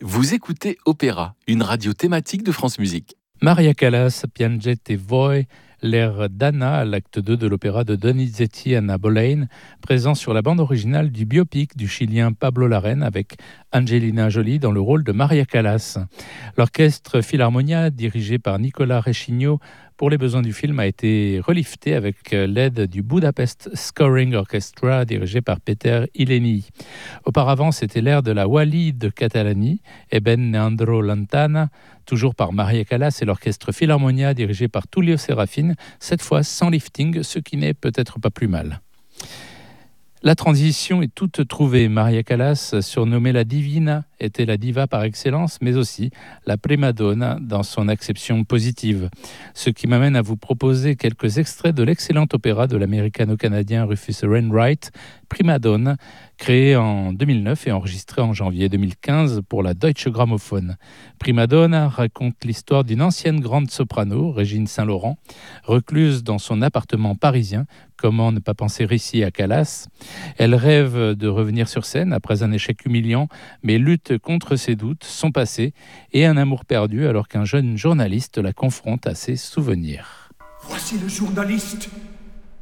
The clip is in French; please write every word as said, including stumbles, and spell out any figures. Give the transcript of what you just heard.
Vous écoutez Opéra, une radio thématique de France Musique. Maria Callas, Piangete Voi, l'air d'Anna à l'acte deux de l'opéra de Donizetti Anna Boleyn, présent sur la bande originale du biopic du Chilien Pablo Larraín avec Angelina Jolie dans le rôle de Maria Callas. L'orchestre Philharmonia, dirigé par Nicolas Rechignot, pour les besoins du film, a été relifté avec l'aide du Budapest Scoring Orchestra, dirigé par Peter Ileni. Auparavant, c'était l'air de la Wally de Catalani, Eben Neandro Lantana, toujours par Maria Callas et l'orchestre Philharmonia, dirigé par Tullio Serafin, cette fois sans lifting, ce qui n'est peut-être pas plus mal. La transition est toute trouvée. Maria Callas, surnommée la Divina, était la diva par excellence, mais aussi la prima donna dans son acception positive. Ce qui m'amène à vous proposer quelques extraits de l'excellent opéra de l'américano-canadien Rufus Wainwright, Prima Donna, créé en deux mille neuf et enregistré en janvier deux mille quinze pour la Deutsche Grammophon. Prima Donna raconte l'histoire d'une ancienne grande soprano, Régine Saint-Laurent, recluse dans son appartement parisien. Comment ne pas penser ici à Callas? Elle rêve de revenir sur scène après un échec humiliant, mais lutte contre ses doutes, son passé et un amour perdu alors qu'un jeune journaliste la confronte à ses souvenirs. Voici le journaliste